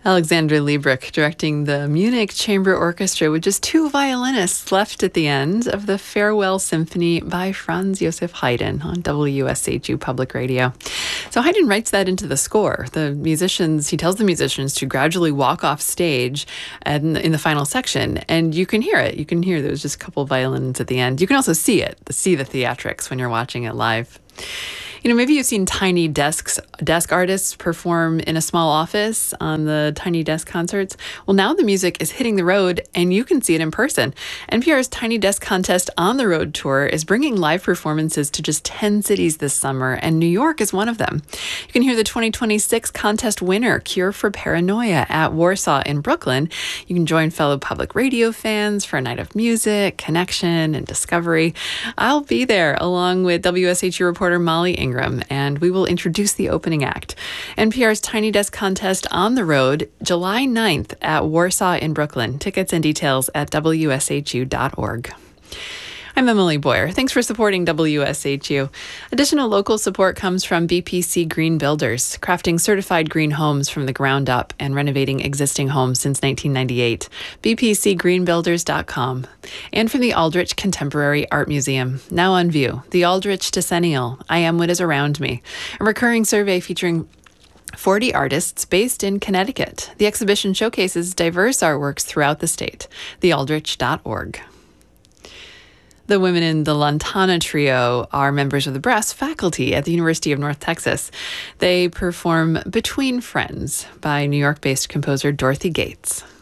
Alexandra Liebrecht directing the Munich Chamber Orchestra with just two violinists left at the end of the Farewell Symphony by Franz Joseph Haydn on WSHU Public Radio. So Haydn writes that into the score. He tells the musicians to gradually walk off stage in the final section, and you can hear it. You can hear there's just a couple of violins at the end. You can also see the theatrics when you're watching it live. Maybe you've seen Tiny desk artists perform in a small office on the Tiny Desk concerts. Well, now the music is hitting the road and you can see it in person. NPR's Tiny Desk Contest on the Road tour is bringing live performances to just 10 cities this summer, and New York is one of them. You can hear the 2026 contest winner, Cure for Paranoia, at Warsaw in Brooklyn. You can join fellow public radio fans for a night of music, connection, and discovery. I'll be there along with WSHU reporter Molly Ingram, and we will introduce the opening act. NPR's Tiny Desk Contest on the Road, July 9th at Warsaw in Brooklyn. Tickets and details at WSHU.org. I'm Emily Boyer. Thanks for supporting WSHU. Additional local support comes from BPC Green Builders, crafting certified green homes from the ground up and renovating existing homes since 1998. BPCGreenBuilders.com. And from the Aldrich Contemporary Art Museum, now on view, the Aldrich Decennial, I Am What Is Around Me, a recurring survey featuring 40 artists based in Connecticut. The exhibition showcases diverse artworks throughout the state. thealdrich.org. The women in the Lantana Trio are members of the brass faculty at the University of North Texas. They perform Between Friends by New York-based composer Dorothy Gates.